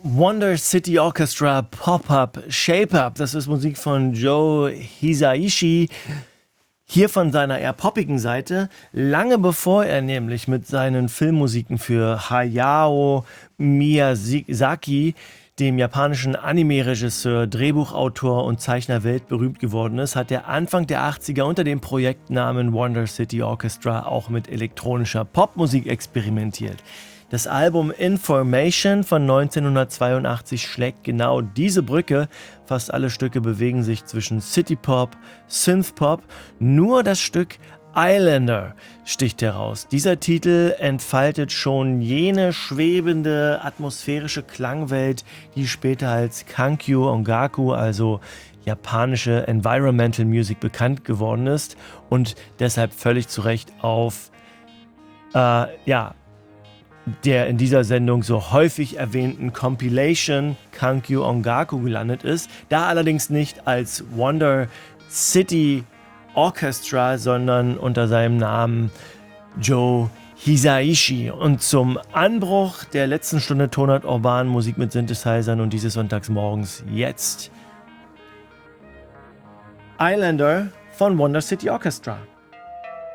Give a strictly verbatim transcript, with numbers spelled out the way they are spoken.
Wonder City Orchestra Pop-Up Shape Up. Das ist Musik von Joe Hisaishi. Hier von seiner eher poppigen Seite. Lange bevor er nämlich mit seinen Filmmusiken für Hayao Miyazaki, dem japanischen Anime-Regisseur, Drehbuchautor und Zeichner weltberühmt geworden ist, hat er Anfang der achtziger unter dem Projektnamen Wonder City Orchestra auch mit elektronischer Popmusik experimentiert. Das Album Information von neunzehnhundertzweiundachtzig schlägt genau diese Brücke. Fast alle Stücke bewegen sich zwischen City-Pop, Synth-Pop. Nur das Stück Islander sticht heraus. Dieser Titel entfaltet schon jene schwebende, atmosphärische Klangwelt, die später als Kankyu Ongaku, also japanische Environmental Music, bekannt geworden ist und deshalb völlig zu Recht auf äh, ja, der in dieser Sendung so häufig erwähnten Compilation Kankyu Ongaku gelandet ist, da allerdings nicht als Wonder City Orchestra, sondern unter seinem Namen Joe Hisaishi. Und zum Anbruch der letzten Stunde Tonart Urban Musik mit Synthesizern und dieses Sonntagsmorgens jetzt Islander von Wonder City Orchestra.